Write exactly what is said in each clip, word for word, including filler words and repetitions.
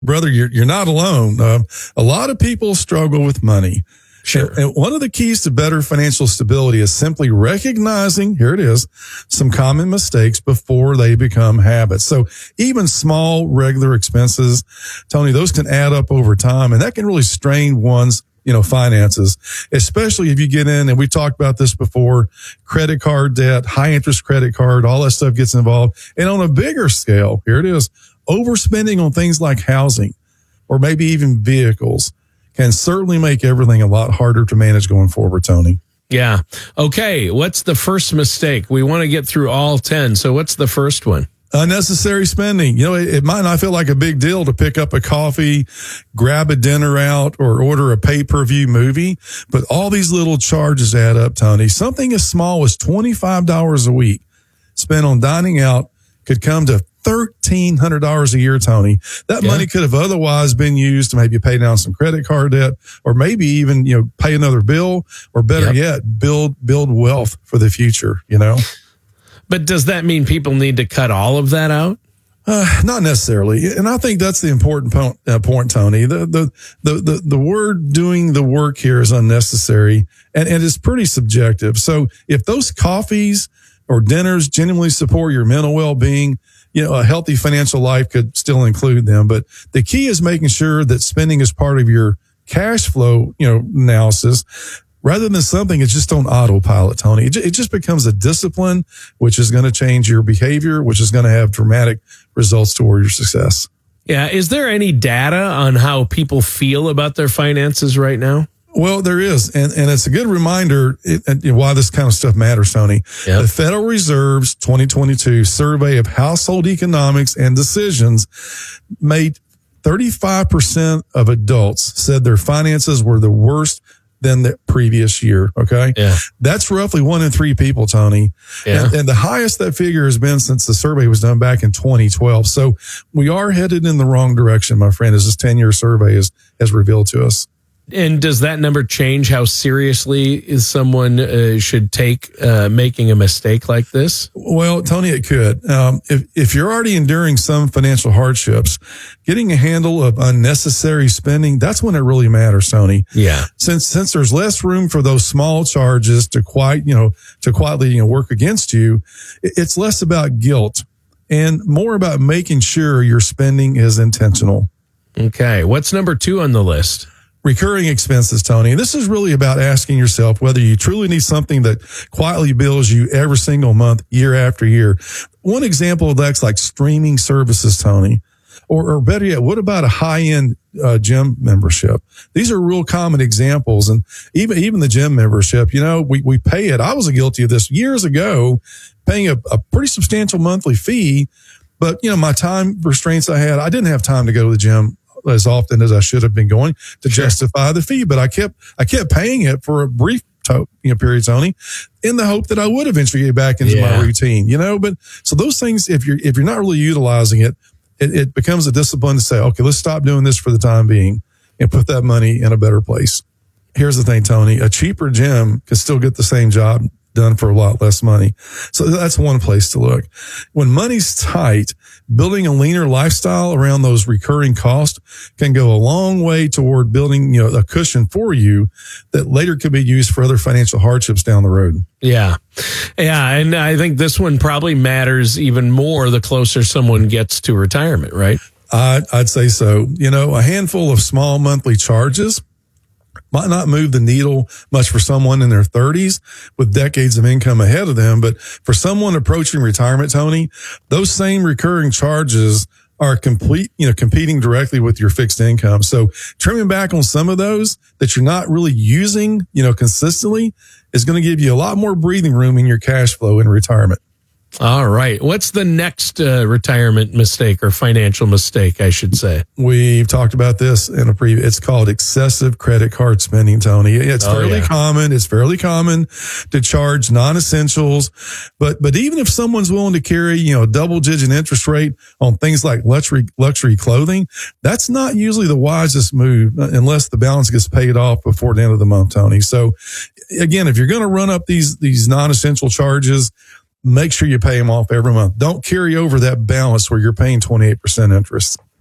Brother, you're, you're not alone. Uh, a lot of people struggle with money. Sure. And, and one of the keys to better financial stability is simply recognizing, here it is, some common mistakes before they become habits. So even small, regular expenses, Tony, those can add up over time, and that can really strain one's you know, finances, especially if you get in, and we talked about this before, credit card debt, high interest credit card, all that stuff gets involved. And on a bigger scale, here it is, overspending on things like housing or maybe even vehicles can certainly make everything a lot harder to manage going forward, Tony. Yeah. Okay. What's the first mistake? We want to get through all ten. So what's the first one? Unnecessary spending. You know, it, it might not feel like a big deal to pick up a coffee, grab a dinner out, or order a pay-per-view movie, but all these little charges add up, Tony. Something as small as twenty-five dollars a week spent on dining out could come to thirteen hundred dollars a year, Tony. That yeah. money could have otherwise been used to maybe pay down some credit card debt, or maybe even, you know, pay another bill, or better yep. yet, build, build wealth for the future, you know? But does that mean people need to cut all of that out? Uh, not necessarily. And I think that's the important point, uh, point, Tony. The, the, the, the, the word doing the work here is unnecessary, and, and it's pretty subjective. So if those coffees or dinners genuinely support your mental well-being, you know, a healthy financial life could still include them. But the key is making sure that spending is part of your cash flow, you know, analysis, rather than something that's just on autopilot, Tony. It, it just becomes a discipline, which is going to change your behavior, which is going to have dramatic results toward your success. Yeah. Is there any data on how people feel about their finances right now? Well, there is. And, and it's a good reminder it, and, you know, why this kind of stuff matters, Tony. Yep. The Federal Reserve's twenty twenty-two survey of household economics and decisions made thirty-five percent of adults said their finances were the worst than the previous year. Okay. Yeah. That's roughly one in three people, Tony. Yeah. And, and the highest that figure has been since the survey was done back in twenty twelve. So we are headed in the wrong direction, my friend, as this ten year survey is, has revealed to us. And does that number change how seriously is someone uh, should take uh, making a mistake like this? Well, Tony, it could. Um, if, if you're already enduring some financial hardships, getting a handle of unnecessary spending, that's when it really matters, Tony. Yeah. Since, since there's less room for those small charges to quite, you know, to quietly, you know, work against you, it's less about guilt and more about making sure your spending is intentional. Okay. What's number two on the list? Recurring expenses, Tony. This is really about asking yourself whether you truly need something that quietly bills you every single month, year after year. One example of that's like streaming services, Tony. Or, or better yet, what about a high-end uh, gym membership? These are real common examples. And even even the gym membership, you know, we, we pay it. I was guilty of this years ago, paying a, a pretty substantial monthly fee. But, you know, my time restraints I had, I didn't have time to go to the gym as often as I should have been going to sure. justify the fee. But I kept, I kept paying it for a brief to, you know, period, Tony, in the hope that I would eventually get back into yeah. my routine, you know, but so those things, if you're, if you're not really utilizing it, it, it becomes a discipline to say, okay, let's stop doing this for the time being and put that money in a better place. Here's the thing, Tony, a cheaper gym can still get the same job done for a lot less money. So that's one place to look. When money's tight, building a leaner lifestyle around those recurring costs can go a long way toward building, you know, a cushion for you that later could be used for other financial hardships down the road. Yeah. Yeah. And I think this one probably matters even more the closer someone gets to retirement, right? I'd, I'd say so. You know, a handful of small monthly charges might not move the needle much for someone in their thirties with decades of income ahead of them. But for someone approaching retirement, Tony, those same recurring charges are complete, you know, competing directly with your fixed income. So trimming back on some of those that you're not really using, you know, consistently is going to give you a lot more breathing room in your cash flow in retirement. All right. What's the next uh, retirement mistake or financial mistake, I should say? We've talked about this in a previous. It's called excessive credit card spending, Tony. It's oh, fairly yeah. common. It's fairly common to charge non-essentials. But, but even if someone's willing to carry, you know, a double digit interest rate on things like luxury, luxury clothing, that's not usually the wisest move unless the balance gets paid off before the end of the month, Tony. So again, if you're going to run up these, these non-essential charges, make sure you pay them off every month. Don't carry over that balance where you're paying twenty-eight percent interest.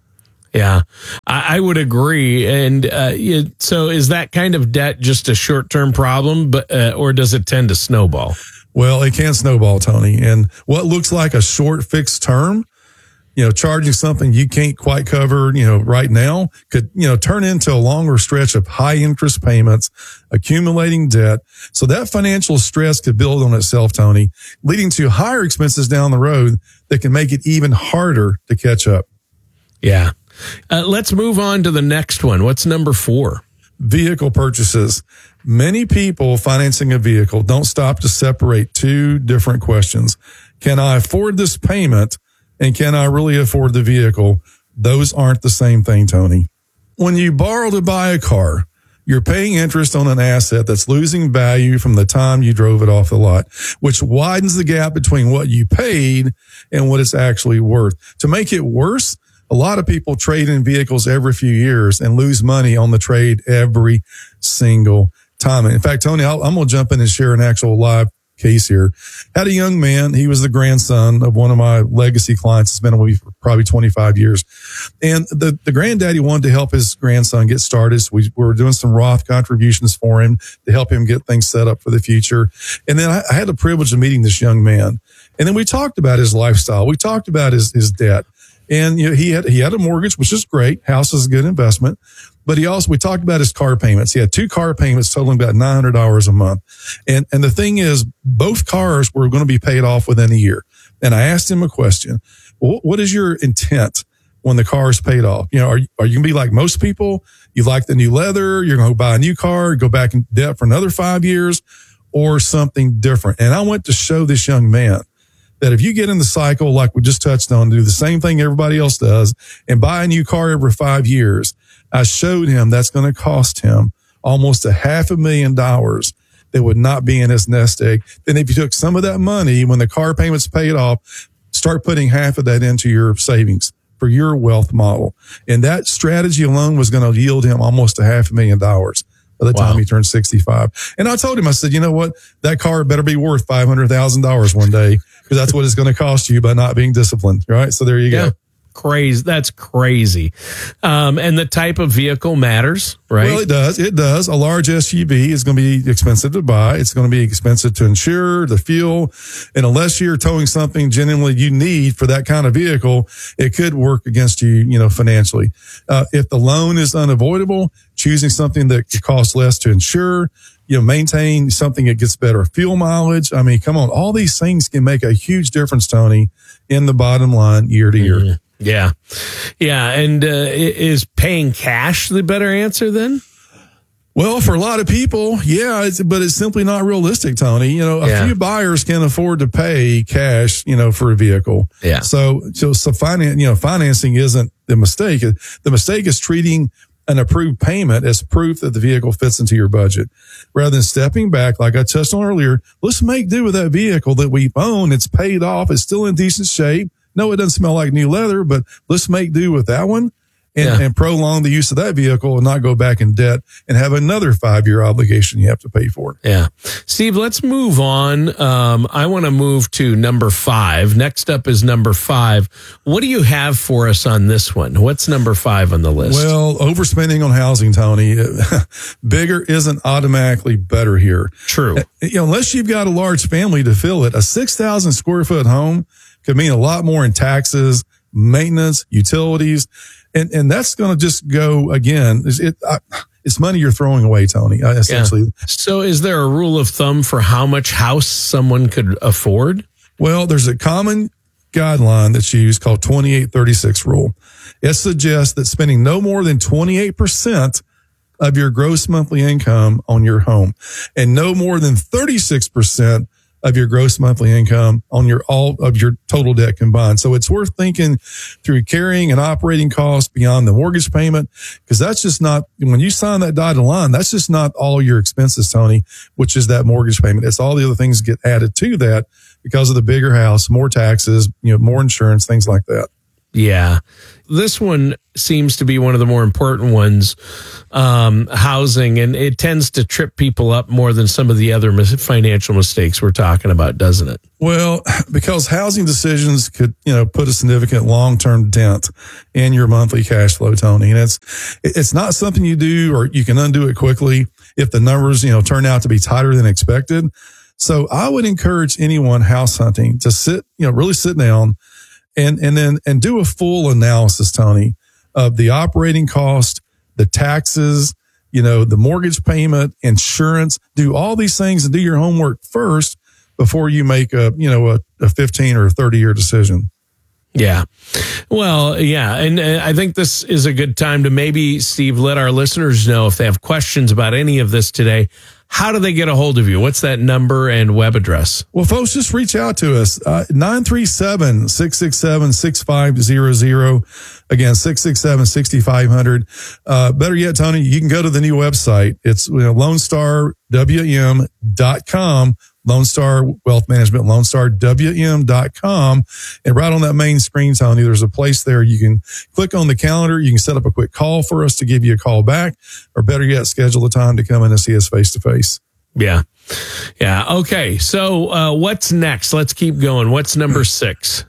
Yeah, I, I would agree. And uh, it, so is that kind of debt just a short-term problem, but uh, or does it tend to snowball? Well, it can snowball, Tony. And what looks like a short fixed term, you know, charging something you can't quite cover, you know, right now could, you know, turn into a longer stretch of high interest payments, accumulating debt. So that financial stress could build on itself, Tony, leading to higher expenses down the road that can make it even harder to catch up. Yeah. Uh, let's move on to the next one. What's number four? Vehicle purchases. Many people financing a vehicle don't stop to separate two different questions. Can I afford this payment? And can I really afford the vehicle? Those aren't the same thing, Tony. When you borrow to buy a car, you're paying interest on an asset that's losing value from the time you drove it off the lot, which widens the gap between what you paid and what it's actually worth. To make it worse, a lot of people trade in vehicles every few years and lose money on the trade every single time. In fact, Tony, I'll, I'm going to jump in and share an actual live case here. Had a young man. He was the grandson of one of my legacy clients. It's been with me for probably twenty-five years. And the, the granddaddy wanted to help his grandson get started. So we, we were doing some Roth contributions for him to help him get things set up for the future. And then I, I had the privilege of meeting this young man. And then we talked about his lifestyle. We talked about his, his debt. And you know, he had he had a mortgage, which is great. House is a good investment. But he also, we talked about his car payments. He had two car payments totaling about nine hundred dollars a month. And and the thing is, both cars were going to be paid off within a year. And I asked him a question. Well, what is your intent when the car is paid off? You know, are, are you going to be like most people? You like the new leather? You're going to buy a new car, go back in debt for another five years, or something different? And I went to show this young man that if you get in the cycle, like we just touched on, do the same thing everybody else does and buy a new car every five years, I showed him that's going to cost him almost a half a million dollars that would not be in his nest egg. Then if you took some of that money when the car payment's paid off, start putting half of that into your savings for your wealth model. And that strategy alone was going to yield him almost a half a million dollars by the time wow. he turned sixty-five. And I told him, I said, you know what? That car better be worth five hundred thousand dollars one day, because that's what it's going to cost you by not being disciplined. Right. So there you yeah. go. Crazy. That's crazy. Um, and the type of vehicle matters, right? Well, it does. It does. A large S U V is going to be expensive to buy. It's going to be expensive to insure, the fuel. And unless you're towing something genuinely you need for that kind of vehicle, it could work against you, you know, financially. Uh, if the loan is unavoidable, choosing something that costs less to insure, you know, maintain something that gets better fuel mileage. I mean, come on, all these things can make a huge difference, Tony, in the bottom line year to year. Mm-hmm. Yeah. Yeah. And uh, is paying cash the better answer then? Well, for a lot of people, yeah, it's, but it's simply not realistic, Tony. You know, a yeah. few buyers can afford to pay cash, you know, for a vehicle. Yeah. So, so, so finance, you know, financing isn't the mistake. The mistake is treating an approved payment as proof that the vehicle fits into your budget, rather than stepping back. Like I touched on earlier, let's make do with that vehicle that we own. It's paid off. It's still in decent shape. No, it doesn't smell like new leather, but let's make do with that one and, yeah. and prolong the use of that vehicle and not go back in debt and have another five-year obligation you have to pay for. Yeah. Steve, let's move on. Um, I want to move to number five. Next up is number five. What do you have for us on this one? What's number five on the list? Well, overspending on housing, Tony. Bigger isn't automatically better here. True. You know, unless you've got a large family to fill it, a six thousand square foot home could mean a lot more in taxes, maintenance, utilities. And, and that's going to just go again. It's, it, I, it's money you're throwing away, Tony, essentially. Yeah. So is there a rule of thumb for how much house someone could afford? Well, there's a common guideline that's used called twenty-eight thirty-six rule. It suggests that spending no more than twenty-eight percent of your gross monthly income on your home and no more than thirty-six percent of your gross monthly income on your all of your total debt combined. So it's worth thinking through carrying and operating costs beyond the mortgage payment, because that's just not, when you sign that dotted line, that's just not all your expenses, Tony, which is that mortgage payment. It's all the other things that get added to that because of the bigger house, more taxes, you know, more insurance, things like that. Yeah. This one seems to be one of the more important ones, um, housing, and it tends to trip people up more than some of the other mis- financial mistakes we're talking about, doesn't it? Well, because housing decisions could, you know, put a significant long-term dent in your monthly cash flow, Tony. And it's, it's not something you do or you can undo it quickly if the numbers, you know, turn out to be tighter than expected. So I would encourage anyone house hunting to sit, you know, really sit down and, and then, and do a full analysis, Tony, of the operating cost, the taxes, you know, the mortgage payment, insurance, do all these things and do your homework first before you make a, you know, a, a fifteen or thirty year decision. Yeah. Well, yeah. And uh, I think this is a good time to maybe, Steve, let our listeners know if they have questions about any of this today. How do they get a hold of you? What's that number and web address? Well, folks, just reach out to us. Uh, nine three seven, six six seven, six five zero zero. Again, six six seven, six five zero zero. Uh, better yet, Tony, you can go to the new website. It's you know, lone star w m dot com. Lone Star Wealth Management, lone star w m dot com. And right on that main screen, Tony, there's a place there you can click on the calendar. You can set up a quick call for us to give you a call back, or better yet, schedule a time to come in and see us face to face. Yeah. Yeah. Okay. So uh, what's next? Let's keep going. What's number six?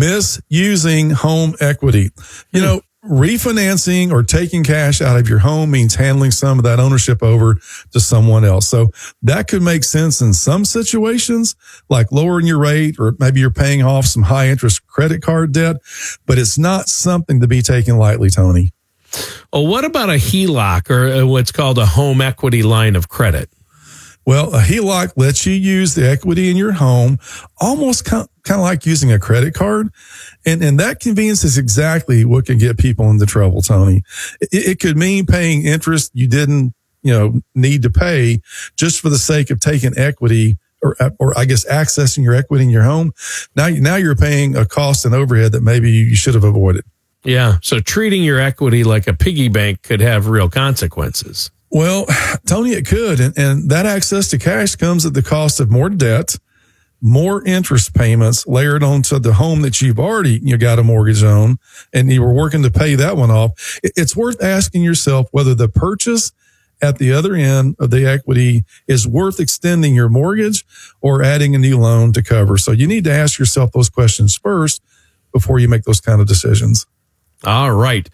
Misusing home equity. You know, refinancing or taking cash out of your home means handling some of that ownership over to someone else. So that could make sense in some situations, like lowering your rate, or maybe you're paying off some high interest credit card debt, but it's not something to be taken lightly, Tony. Well, what about a H E L O C, or what's called a home equity line of credit? Well, a H E L O C lets you use the equity in your home almost kind of like using a credit card. And, and that convenience is exactly what can get people into trouble, Tony. It, it could mean paying interest you didn't, you know, need to pay just for the sake of taking equity, or, or I guess accessing your equity in your home. Now, now you're paying a cost and overhead that maybe you should have avoided. Yeah. So treating your equity like a piggy bank could have real consequences. Well, Tony, it could. And, and that access to cash comes at the cost of more debt, more interest payments layered onto the home that you've already you know, got a mortgage on, and you were working to pay that one off. It's worth asking yourself whether the purchase at the other end of the equity is worth extending your mortgage or adding a new loan to cover. So you need to ask yourself those questions first before you make those kind of decisions. All right.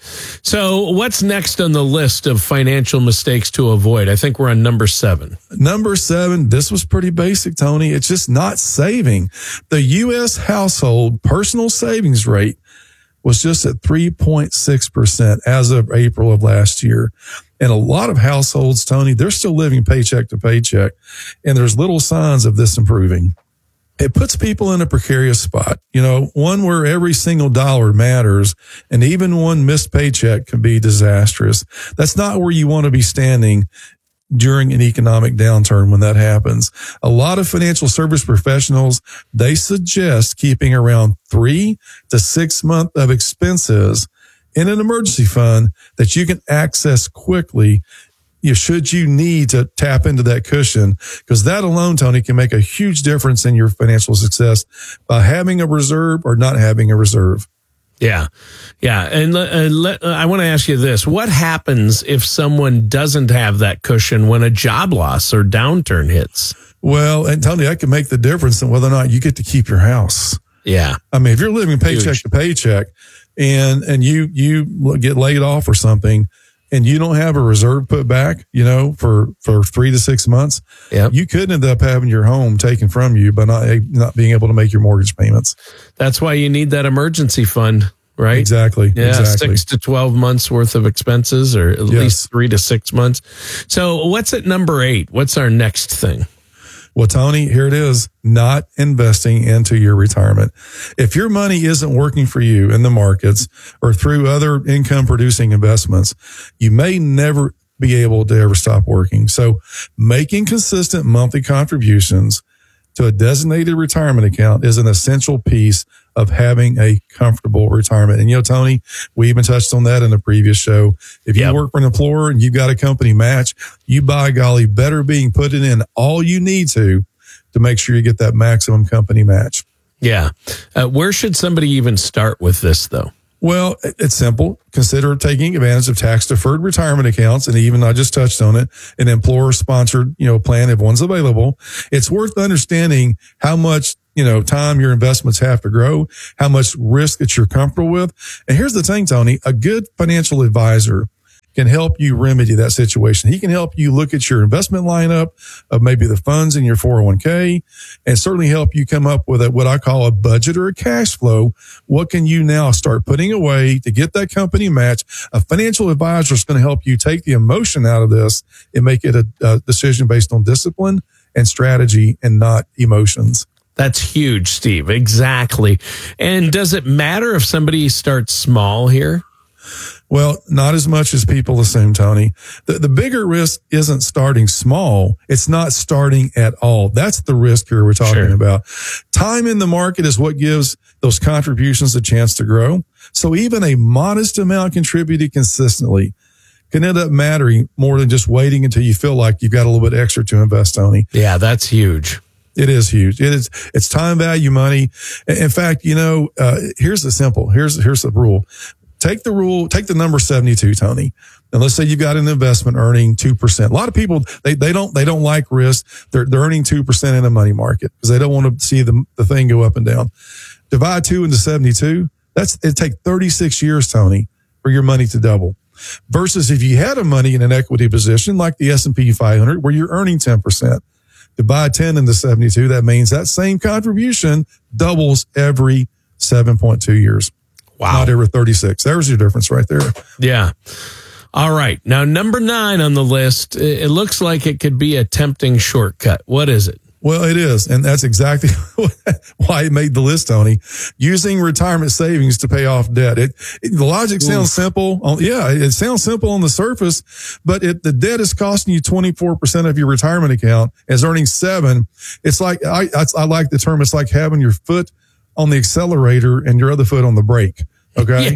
So what's next on the list of financial mistakes to avoid? I think we're on number seven. Number seven, this was pretty basic, Tony. It's just not saving. The U S household personal savings rate was just at three point six percent as of April of last year. And a lot of households, Tony, they're still living paycheck to paycheck, and there's little signs of this improving. It puts people in a precarious spot, you know, one where every single dollar matters, and even one missed paycheck can be disastrous. That's not where you want to be standing during an economic downturn when that happens. A lot of financial service professionals, they suggest keeping around three to six months of expenses in an emergency fund that you can access quickly. You should you need to tap into that cushion, because that alone, Tony, can make a huge difference in your financial success by having a reserve or not having a reserve. Yeah. Yeah. And uh, let, uh, I want to ask you this. What happens if someone doesn't have that cushion when a job loss or downturn hits? Well, and Tony, that can make the difference in whether or not you get to keep your house. Yeah. I mean, if you're living paycheck huge. to paycheck and, and you, you get laid off or something, and you don't have a reserve put back, you know, for, for three to six months, yep. you could end up having your home taken from you by not, not being able to make your mortgage payments. That's why you need that emergency fund, right? Exactly. Yeah, exactly. Six to twelve months worth of expenses, or at yes. least three to six months. So what's at number eight? What's our next thing? Well, Tony, here it is, not investing into your retirement. If your money isn't working for you in the markets or through other income producing investments, you may never be able to ever stop working. So making consistent monthly contributions to a designated retirement account is an essential piece of having a comfortable retirement. And, you know, Tony, we even touched on that in a previous show. If you yep. work for an employer and you've got a company match, you, by golly, better being putting in all you need to, to make sure you get that maximum company match. Yeah. Uh, where should somebody even start with this, though? Well, it's simple. Consider taking advantage of tax-deferred retirement accounts, and even I just touched on it, an employer-sponsored, you know, plan if one's available. It's worth understanding how much, you know, time your investments have to grow, how much risk that you're comfortable with. And here's the thing, Tony, a good financial advisor can help you remedy that situation. He can help you look at your investment lineup of maybe the funds in your four oh one k and certainly help you come up with a, what I call a budget or a cash flow. What can you now start putting away to get that company match? A financial advisor is going to help you take the emotion out of this and make it a, a decision based on discipline and strategy and not emotions. That's huge, Steve. Exactly. And does it matter if somebody starts small here? Well, not as much as people assume, Tony. The, the bigger risk isn't starting small. It's not starting at all. That's the risk here we're talking Sure. about. Time in the market is what gives those contributions a chance to grow. So even a modest amount contributed consistently can end up mattering more than just waiting until you feel like you've got a little bit extra to invest, Tony. Yeah, that's huge. It is huge. It is, it's time value money. In fact, you know, uh, here's the simple, here's, here's the rule. Take the rule, take the number seventy-two, Tony. And let's say you've got an investment earning two percent. A lot of people, they, they don't, they don't like risk. They're, they're earning two percent in a money market because they don't want to see the, the thing go up and down. Divide two into seventy-two. That's, it take thirty-six years, Tony, for your money to double. Versus if you had a money in an equity position like the S and P five hundred where you're earning ten percent. Divide ten into seventy-two. That means that same contribution doubles every seven point two years. Wow. Not every thirty-six. There's your difference right there. Yeah. All right. Now, number nine on the list, it looks like it could be a tempting shortcut. What is it? Well, it is. And that's exactly why it made the list, Tony. Using retirement savings to pay off debt. It, it the logic sounds Oof. simple. On, yeah, it sounds simple on the surface, but it, the debt is costing you twenty-four percent of your retirement account is earning seven. It's like, I, I, I like the term. It's like having your foot on the accelerator and your other foot on the brake. Okay.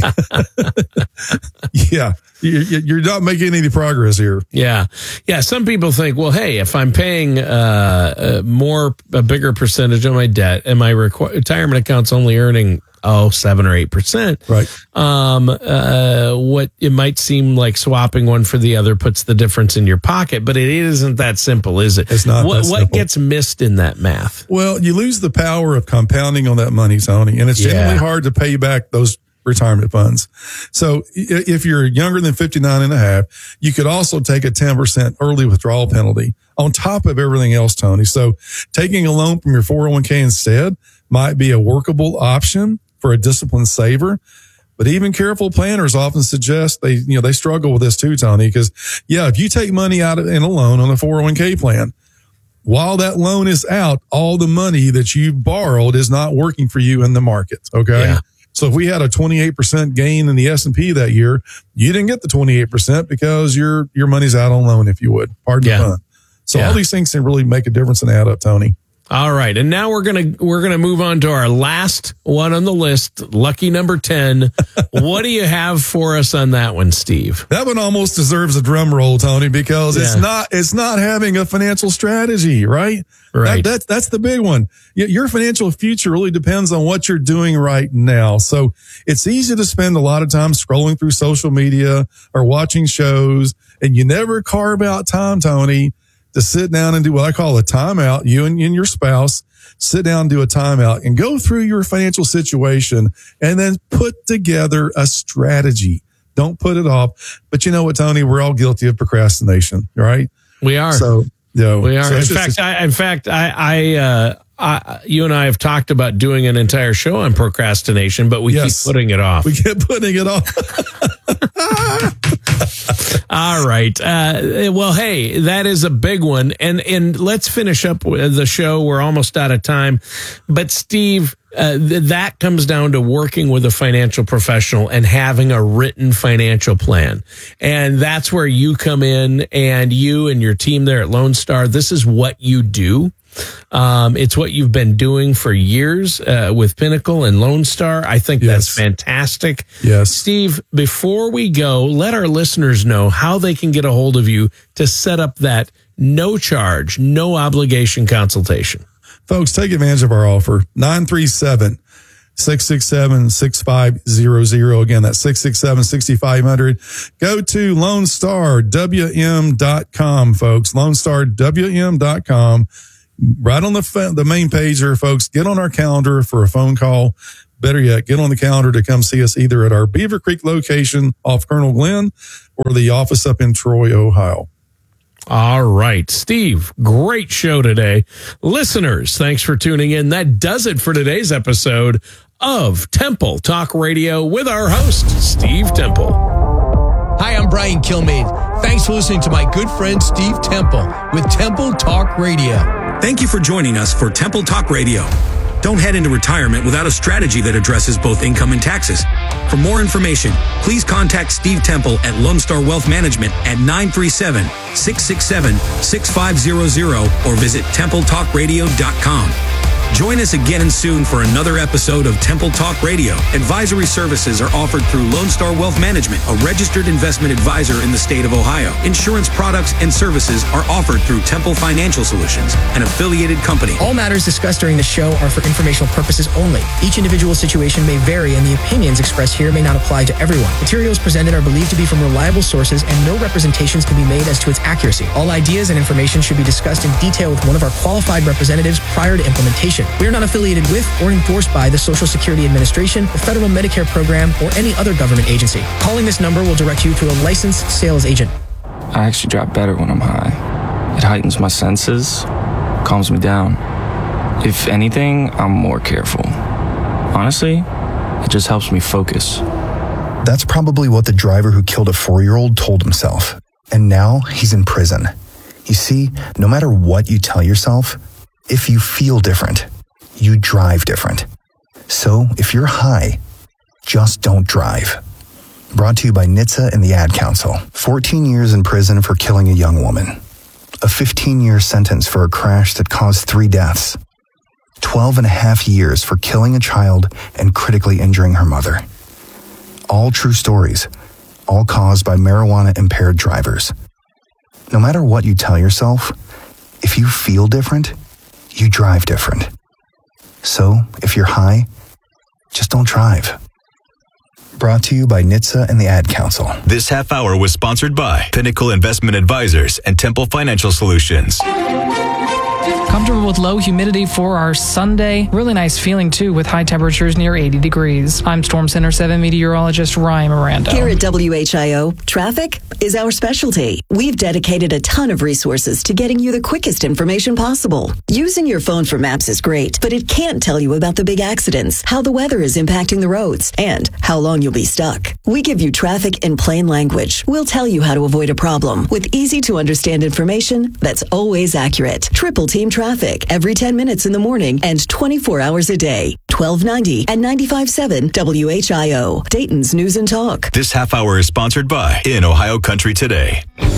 Yeah. yeah. You're not making any progress here. Yeah. Yeah. Some people think, well, hey, if I'm paying uh, a more, a bigger percentage of my debt and my requ- retirement account's only earning, oh, seven or eight percent. Right. Um, uh, what it might seem like swapping one for the other puts the difference in your pocket, but it isn't that simple, is it? It's not. What, that what simple. gets missed in that math? Well, you lose the power of compounding on that money, Tony, and it's Yeah. generally hard to pay back those retirement funds. So if you're younger than fifty-nine and a half, you could also take a ten percent early withdrawal penalty on top of everything else, Tony. So taking a loan from your four oh one k instead might be a workable option for a disciplined saver. But even careful planners often suggest they, you know, they struggle with this too, Tony, because yeah, if you take money out of, in a loan on a four oh one k plan, while that loan is out, all the money that you borrowed is not working for you in the market. Okay. Yeah. So if we had a twenty-eight percent gain in the S and P that year, you didn't get the twenty-eight percent because your, your money's out on loan, if you would. Pardon Yeah. the pun. So Yeah. all these things can really make a difference and add up, Tony. All right. And now we're going to, we're going to move on to our last one on the list. Lucky number ten. What do you have for us on that one, Steve? That one almost deserves a drum roll, Tony, because Yeah. it's not, it's not having a financial strategy, right? Right. That, that's, that's the big one. Y- Your financial future really depends on what you're doing right now. So it's easy to spend a lot of time scrolling through social media or watching shows, and you never carve out time, Tony, to sit down and do what I call a timeout. You and, and your spouse sit down and do a timeout and go through your financial situation and then put together a strategy. Don't put it off. But you know what, Tony? We're all guilty of procrastination, right? We are. So, you know, we are. so in, it's fact, just, I, in fact, I, I, uh, I, you and I have talked about doing an entire show on procrastination, but we Yes. keep putting it off. we keep putting it off. All right. Uh, well, hey, that is a big one. And and let's finish up with the show. We're almost out of time. But Steve, uh, th- that comes down to working with a financial professional and having a written financial plan. And that's where you come in, and you and your team there at Lone Star, this is what you do. Um, it's what you've been doing for years uh, with Pinnacle and Lone Star. I think Yes. that's fantastic. Yes. Steve, before we go, let our listeners know how they can get a hold of you to set up that no charge, no obligation consultation. Folks, take advantage of our offer. nine three seven, six six seven, six five zero zero. Again, that's six six seven, six five zero zero. Go to lone star w m dot com, folks. lone star w m dot com. Right on the the main page there, folks. Get on our calendar for a phone call. Better yet, get on the calendar to come see us either at our Beaver Creek location off Colonel Glenn or the office up in Troy, Ohio. All right, Steve, great show today. Listeners, thanks for tuning in. That does it for today's episode of Temple Talk Radio with our host, Steve Temple. Hi, I'm Brian Kilmeade. Thanks for listening to my good friend Steve Temple with Temple Talk Radio. Thank you for joining us for Temple Talk Radio. Don't head into retirement without a strategy that addresses both income and taxes. For more information, please contact Steve Temple at Lone Star Wealth Management at nine three seven, six six seven, six five zero zero or visit temple talk radio dot com. Join us again and soon for another episode of Temple Talk Radio. Advisory services are offered through Lone Star Wealth Management, a registered investment advisor in the state of Ohio. Insurance products and services are offered through Temple Financial Solutions, an affiliated company. All matters discussed during the show are for informational purposes only. Each individual situation may vary, and the opinions expressed here may not apply to everyone. Materials presented are believed to be from reliable sources, and no representations can be made as to its accuracy. All ideas and information should be discussed in detail with one of our qualified representatives prior to implementation. We are not affiliated with or endorsed by the Social Security Administration, the Federal Medicare Program, or any other government agency. Calling this number will direct you to a licensed sales agent. I actually drive better when I'm high. It heightens my senses, calms me down. If anything, I'm more careful. Honestly, it just helps me focus. That's probably what the driver who killed a four-year-old told himself. And now he's in prison. You see, no matter what you tell yourself, if you feel different, you drive different. So if you're high, just don't drive. Brought to you by N H T S A and the Ad Council. fourteen years in prison for killing a young woman. A fifteen-year sentence for a crash that caused three deaths. twelve and a half years for killing a child and critically injuring her mother. All true stories, all caused by marijuana-impaired drivers. No matter what you tell yourself, if you feel different, you drive different. So, if you're high, just don't drive. Brought to you by N H T S A and the Ad Council. This half hour was sponsored by Pinnacle Investment Advisors and Temple Financial Solutions. Comfortable with low humidity for our Sunday. Really nice feeling, too, with high temperatures near eighty degrees. I'm Storm Center seven meteorologist Ryan Miranda. Here at W H I O, traffic is our specialty. We've dedicated a ton of resources to getting you the quickest information possible. Using your phone for maps is great, but it can't tell you about the big accidents, how the weather is impacting the roads, and how long you'll be stuck. We give you traffic in plain language. We'll tell you how to avoid a problem with easy-to-understand information that's always accurate. Triple Team Traffic every ten minutes in the morning and twenty-four hours a day. twelve ninety and ninety-five point seven W H I O, Dayton's News and Talk. This half hour is sponsored by In Ohio Country Today.